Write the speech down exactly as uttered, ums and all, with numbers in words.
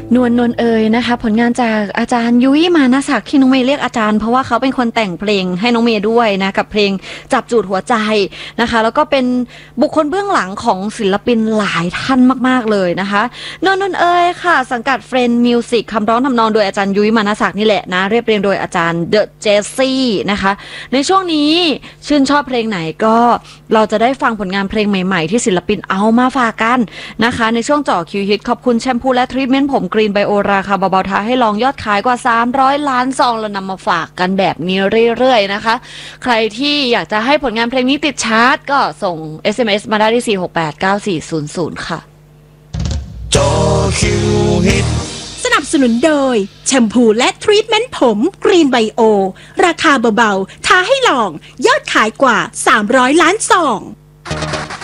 นวลนวลเอยนะคะผลงานจากอาจารย์ยุ้ยมานะศักดิ์ที่น้องเมย์เรียกอาจารย์เพราะว่าเขาเป็นคนแต่งเพลงให้น้องเมย์ด้วยนะกับเพลงจับจูดหัวใจนะคะแล้วก็เป็นบุคคลเบื้องหลังของศิลปินหลายท่านมากๆเลยนะคะนวลนวลเอยค่ะสังกัดเฟรนด์มิวสิกคำร้องทำนองโดยอาจารย์ยุ้ยมานะศักดิ์นี่แหละนะเรียบเรียงโดยอาจารย์เดอะเจสซี่นะคะในช่วงนี้ชื่นชอบเพลงไหนก็เราจะได้ฟังผลงานเพลงใหม่ๆที่ศิลปินเอามาฝากกันนะคะในช่วงเจาะคิวฮิตขอบคุณแชมพูและทรีทเมนต์ผมกรีนไบโอราคาเบาๆท้าให้ลองยอดขายกว่าสามร้อยล้านซองเรานำมาฝากกันแบบนี้เรื่อยๆนะคะใครที่อยากจะให้ผลงานเพลงนี้ติดชาร์ตก็ส่ง เอส เอ็ม เอส มาได้ที่สี่หกแปดเก้าสี่ศูนย์ศูนย์ค่ะจอคิวฮิตสนับสนุนโดยแชมพูและทรีทเมนต์ผมกรีนไบโอราคาเบาๆท้าให้ลองยอดขายกว่าสามร้อยล้านซอง